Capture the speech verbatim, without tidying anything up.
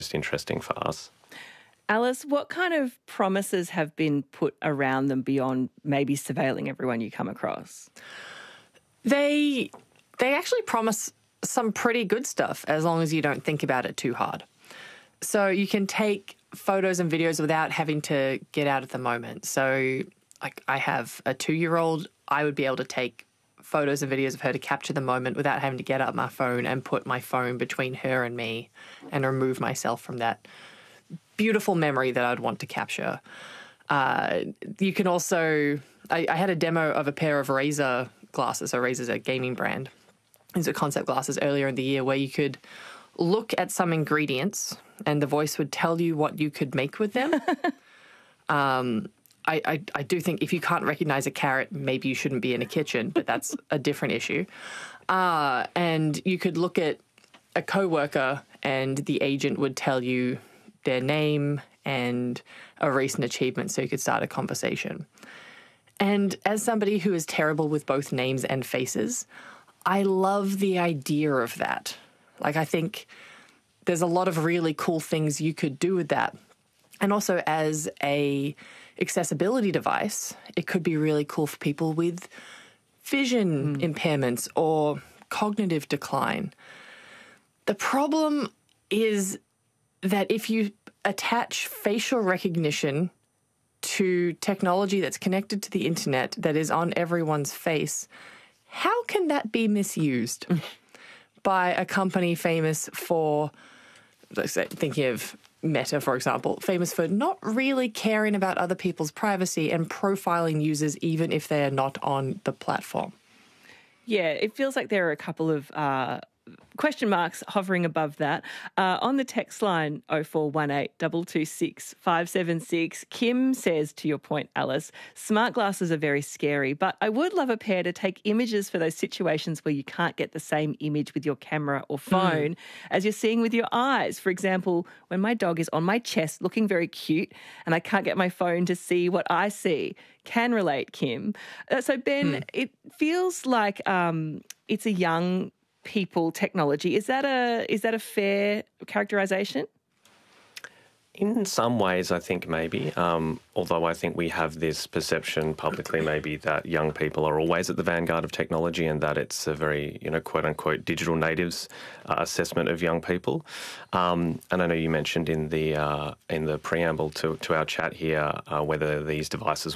most interesting for us. Alice, what kind of promises have been put around them beyond maybe surveilling everyone you come across? They they actually promise some pretty good stuff as long as you don't think about it too hard. So you can take photos and videos without having to get out at the moment. So like I have a two-year-old, I would be able to take photos and videos of her to capture the moment without having to get out my phone and put my phone between her and me and remove myself from that beautiful memory that I'd want to capture. Uh, you can also, I, I had a demo of a pair of Razer glasses. So Razer's a gaming brand. These are concept glasses earlier in the year where you could look at some ingredients and the voice would tell you what you could make with them. um, I, I, I do think if you can't recognize a carrot, maybe you shouldn't be in a kitchen, but that's a different issue. Uh, and you could look at a coworker and the agent would tell you their name and a recent achievement so you could start a conversation. And as somebody who is terrible with both names and faces, I love the idea of that. Like, I think there's a lot of really cool things you could do with that. And also as a accessibility device, it could be really cool for people with vision mm. impairments or cognitive decline. The problem is that if you attach facial recognition to technology that's connected to the internet that is on everyone's face, how can that be misused by a company famous for, let's say, thinking of Meta, for example, famous for not really caring about other people's privacy and profiling users even if they are not on the platform? Yeah, it feels like there are a couple of uh, question marks hovering above that. Uh, on the text line oh four one eight, two two six, five seven six, Kim says, to your point, Alice, smart glasses are very scary, but I would love a pair to take images for those situations where you can't get the same image with your camera or phone mm. as you're seeing with your eyes. For example, when my dog is on my chest looking very cute and I can't get my phone to see what I see. Can relate, Kim. Uh, so, Ben, mm. it feels like um, it's a young people technology. Is that a is that a fair characterisation? In some ways, I think maybe, um, although I think we have this perception publicly maybe that young people are always at the vanguard of technology and that it's a very, you know, quote-unquote digital natives uh, assessment of young people. Um, and I know you mentioned in the uh, in the preamble to, to our chat here uh, whether these devices